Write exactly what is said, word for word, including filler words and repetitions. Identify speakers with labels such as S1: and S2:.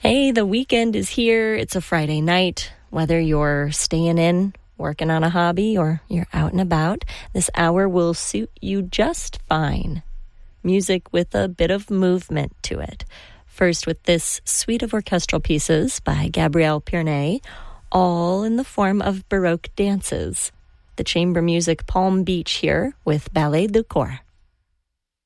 S1: Hey, the weekend is here. It's a Friday night. Whether you're staying in, working on a hobby, or you're out and about, this hour will suit you just fine. Music with a bit of movement to it. First with this suite of orchestral pieces by Gabriel Pierney, all in the form of Baroque dances. The chamber music Palm Beach here with Ballet du Corps.